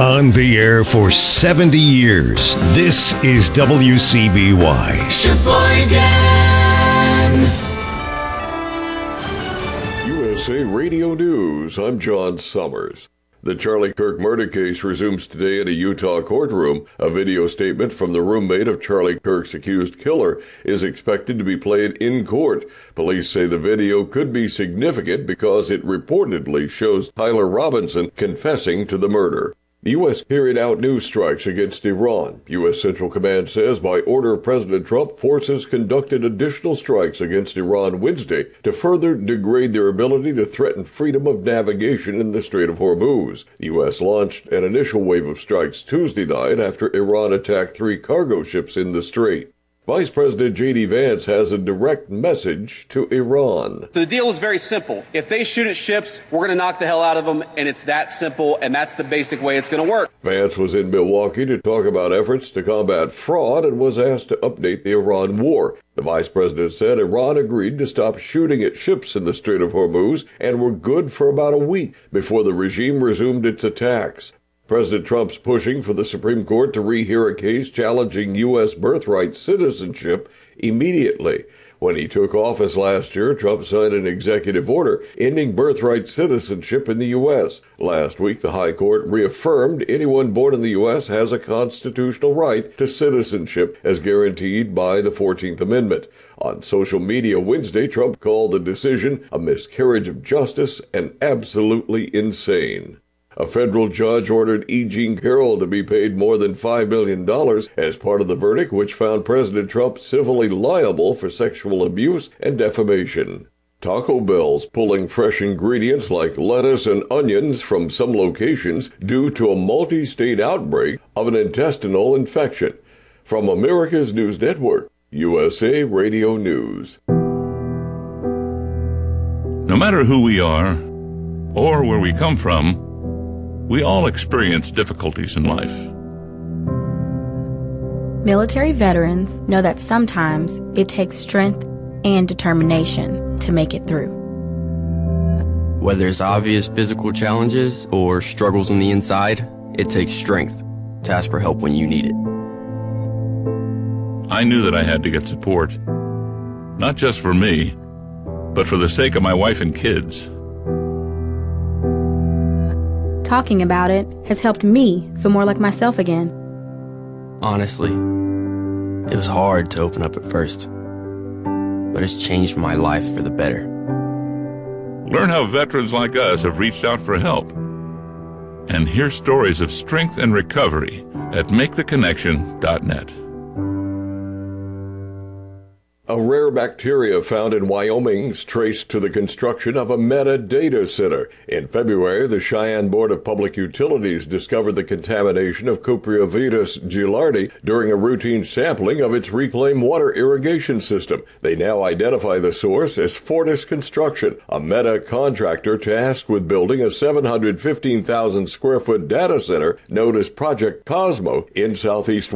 On the air for 70 years, this is WCBY. Sheboygan! USA Radio News, I'm John Summers. The Charlie Kirk murder case resumes today in a Utah courtroom. A video statement from the roommate of Charlie Kirk's accused killer is expected to be played in court. Police say the video could be significant because it reportedly shows Tyler Robinson confessing to the murder. The U.S. carried out new strikes against Iran. U.S. Central Command says by order of President Trump, forces conducted additional strikes against Iran Wednesday to further degrade their ability to threaten freedom of navigation in the Strait of Hormuz. The U.S. launched an initial wave of strikes Tuesday night after Iran attacked 3 cargo ships in the strait. Vice President J.D. Vance has a direct message to Iran. The deal is very simple. If they shoot at ships, we're going to knock the hell out of them, and it's that simple, and that's the basic way it's going to work. Vance was in Milwaukee to talk about efforts to combat fraud and was asked to update the Iran war. The vice president said Iran agreed to stop shooting at ships in the Strait of Hormuz and were good for about a week before the regime resumed its attacks. President Trump's pushing for the Supreme Court to rehear a case challenging U.S. birthright citizenship immediately. When he took office last year, Trump signed an executive order ending birthright citizenship in the U.S. Last week, the High Court reaffirmed anyone born in the U.S. has a constitutional right to citizenship as guaranteed by the 14th Amendment. On social media Wednesday, Trump called the decision a miscarriage of justice and absolutely insane. A federal judge ordered E. Jean Carroll to be paid more than $5 million as part of the verdict which found President Trump civilly liable for sexual abuse and defamation. Taco Bell's pulling fresh ingredients like lettuce and onions from some locations due to a multi-state outbreak of an intestinal infection. From America's News Network, USA Radio News. No matter who we are or where we come from, we all experience difficulties in life. Military veterans know that sometimes it takes strength and determination to make it through. Whether it's obvious physical challenges or struggles on the inside, it takes strength to ask for help when you need it. I knew that I had to get support, not just for me, but for the sake of my wife and kids. Talking about it has helped me feel more like myself again. Honestly, it was hard to open up at first, but it's changed my life for the better. Learn how veterans like us have reached out for help, and hear stories of strength and recovery at MakeTheConnection.net. A rare bacteria found in Wyoming is traced to the construction of a metadata center. In February, the Cheyenne Board of Public Utilities discovered the contamination of Cupriovitis gilardi during a routine sampling of its reclaimed water irrigation system. They now identify the source as Fortis Construction, a meta contractor tasked with building a 715,000 square foot data center known as Project Cosmo in southeast